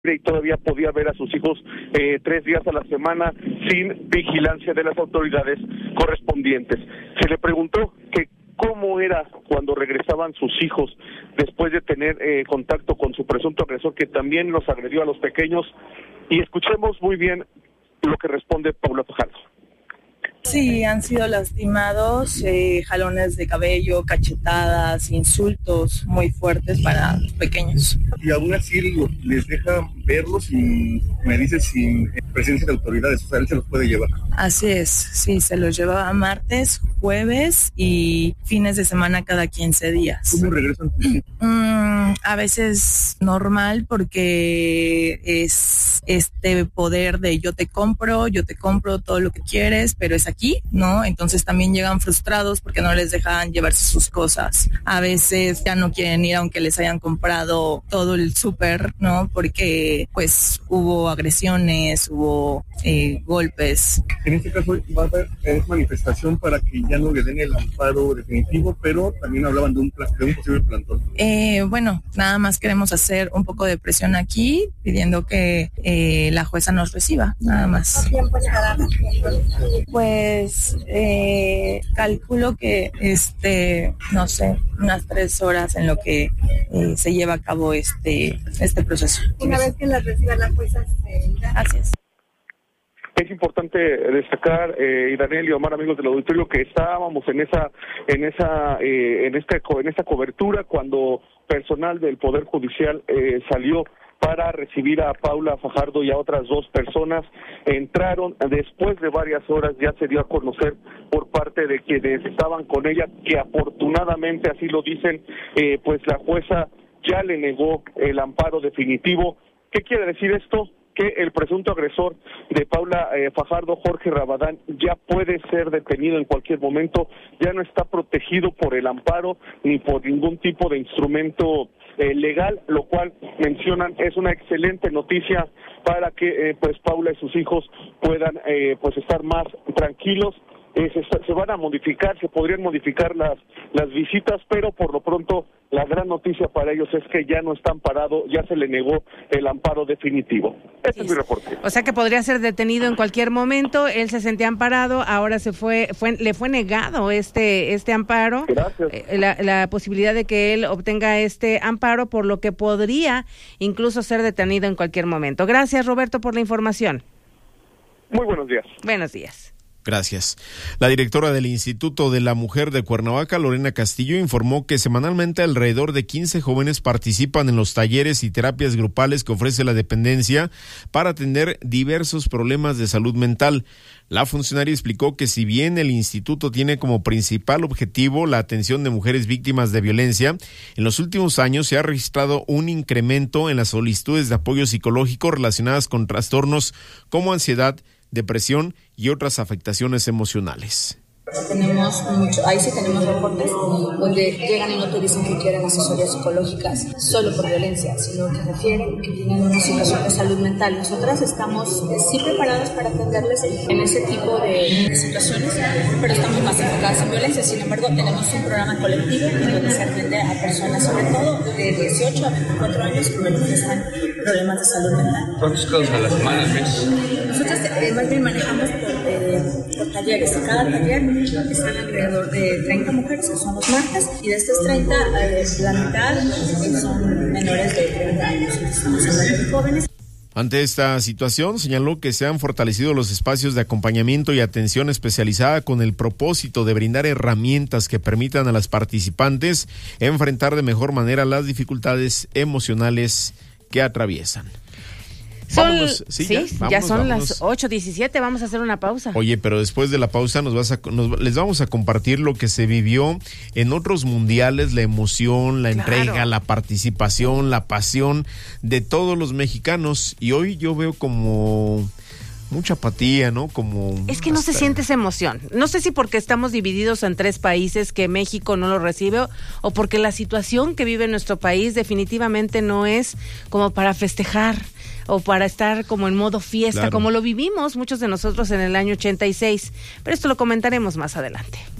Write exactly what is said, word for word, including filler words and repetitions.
y todavía podía ver a sus hijos eh, tres días a la semana sin vigilancia de las autoridades correspondientes. Se le preguntó que cómo era cuando regresaban sus hijos después de tener eh, contacto con su presunto agresor, que también los agredió a los pequeños, y escuchemos muy bien lo que responde Paula Fajardo. Sí, han sido lastimados, eh, jalones de cabello, cachetadas, insultos muy fuertes para los pequeños. Y aún así les deja verlos sin, me dices, sin presencia de autoridades, o sea, él se los puede llevar. Así es, sí, se los llevaba martes, jueves y fines de semana cada quince días. ¿Cómo regresan tus hijos? Mm, a veces normal, porque es este poder de yo te compro, yo te compro todo lo que quieres, pero es aquí, ¿no? Entonces también llegan frustrados porque no les dejan llevarse sus cosas. A veces ya no quieren ir aunque les hayan comprado todo el súper, ¿no? Porque pues hubo agresiones, hubo eh, golpes. En este caso va a haber es manifestación para que ya no le den el amparo definitivo, pero también hablaban de un, de un posible plantón. Eh, bueno, nada más queremos hacer un poco de presión aquí, pidiendo que eh, la jueza nos reciba, nada más. Pues eh, calculo que, este, no sé, unas tres horas en lo que eh, se lleva a cabo este, este proceso. Una vez que la reciba la jueza se irá. Así es. Es importante destacar, eh, y Daniel y Omar, amigos del auditorio, que estábamos en esa, en esa, eh, en esta, en esta cobertura cuando personal del Poder Judicial eh, salió para recibir a Paula Fajardo y a otras dos personas. Entraron después de varias horas, ya se dio a conocer por parte de quienes estaban con ella, que afortunadamente, así lo dicen, eh, pues la jueza ya le negó el amparo definitivo. ¿Qué quiere decir esto? Que el presunto agresor de Paula eh, Fajardo, Jorge Rabadán, ya puede ser detenido en cualquier momento, ya no está protegido por el amparo ni por ningún tipo de instrumento eh, legal, lo cual mencionan es una excelente noticia para que eh, pues Paula y sus hijos puedan eh, pues estar más tranquilos. Eh, se, se van a modificar, se podrían modificar las las visitas, pero por lo pronto la gran noticia para ellos es que ya no están parados, ya se le negó el amparo definitivo. Este sí. Es mi reporte. O sea que podría ser detenido en cualquier momento. Él se sentía amparado, ahora se fue, fue le fue negado este este amparo. Gracias. Eh, la, la posibilidad de que él obtenga este amparo, por lo que podría incluso ser detenido en cualquier momento. Gracias, Roberto, por la información. Muy buenos días. Buenos días. Gracias. La directora del Instituto de la Mujer de Cuernavaca, Lorena Castillo, informó que semanalmente alrededor de quince jóvenes participan en los talleres y terapias grupales que ofrece la dependencia para atender diversos problemas de salud mental. La funcionaria explicó que si bien el instituto tiene como principal objetivo la atención de mujeres víctimas de violencia, en los últimos años se ha registrado un incremento en las solicitudes de apoyo psicológico relacionadas con trastornos como ansiedad, depresión y otras afectaciones emocionales. Tenemos mucho, ahí sí tenemos reportes donde llegan y no te dicen que quieren asesorías psicológicas solo por violencia, sino que refieren que tienen una situación de salud mental. Nosotras estamos eh, sí preparadas para atenderles en ese tipo de, de situaciones, pero estamos más enfocadas en violencia. Sin embargo, tenemos un programa colectivo en donde se atiende a personas, sobre todo de dieciocho a veinticuatro años, que manifiestan problemas de salud mental. ¿Cuántos casos a la semana, al mes? Nosotros eh, más bien manejamos por, eh, por talleres. En cada taller están alrededor de treinta mujeres, que son los martes, y de estas treinta, eh, la mitad eh, son menores de treinta años. Estamos hablando de jóvenes. Ante esta situación, señaló que se han fortalecido los espacios de acompañamiento y atención especializada con el propósito de brindar herramientas que permitan a las participantes enfrentar de mejor manera las dificultades emocionales que atraviesan. Son, vámonos, sí, sí, ya, ya vámonos, son vámonos. las ocho diecisiete, vamos a hacer una pausa. Oye, pero después de la pausa nos vas a, nos, les vamos a compartir lo que se vivió en otros mundiales, la emoción, la Claro. entrega, la participación, la pasión de todos los mexicanos. Y hoy yo veo como mucha apatía, ¿no? Como es que no hasta... se siente esa emoción. No sé si porque estamos divididos en tres países que México no lo recibe, o porque la situación que vive nuestro país definitivamente no es como para festejar o para estar como en modo fiesta, Claro. como lo vivimos muchos de nosotros en el año ochenta y seis. Pero esto lo comentaremos más adelante.